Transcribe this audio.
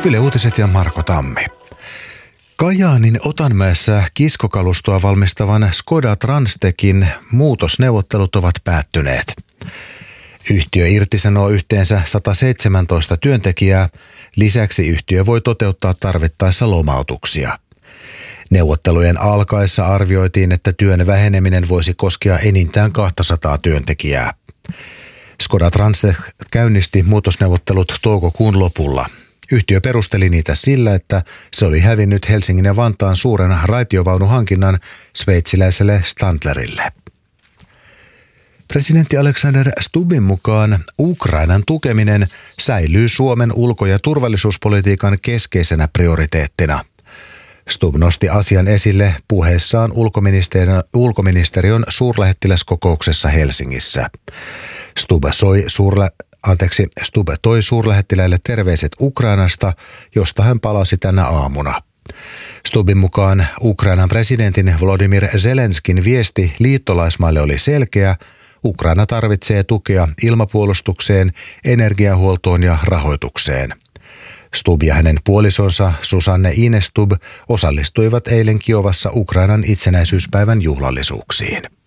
Yle Uutiset ja Marko Tammi. Kajaanin Otanmäessä kiskokalustoa valmistavan Škoda Transtechin muutosneuvottelut ovat päättyneet. Yhtiö irtisanoo yhteensä 117 työntekijää. Lisäksi yhtiö voi toteuttaa tarvittaessa lomautuksia. Neuvottelujen alkaessa arvioitiin, että työn väheneminen voisi koskea enintään 200 työntekijää. Škoda Transtech käynnisti muutosneuvottelut toukokuun lopulla. Yhtiö perusteli niitä sillä, että se oli hävinnyt Helsingin ja Vantaan suuren raitiovaunuhankinnan sveitsiläiselle Stadlerille. Presidentti Alexander Stubbin mukaan Ukrainan tukeminen säilyy Suomen ulko- ja turvallisuuspolitiikan keskeisenä prioriteettina. Stubb nosti asian esille puheessaan ulkoministeriön suurlähettiläskokouksessa Helsingissä. Stubb toi suurlähettiläille terveiset Ukrainasta, josta hän palasi tänä aamuna. Stubbin mukaan Ukrainan presidentin Volodymyr Zelenskin viesti liittolaismaille oli selkeä. Ukraina tarvitsee tukea ilmapuolustukseen, energiahuoltoon ja rahoitukseen. Stubb ja hänen puolisonsa Susanne Ines Stubb osallistuivat eilen Kiovassa Ukrainan itsenäisyyspäivän juhlallisuuksiin.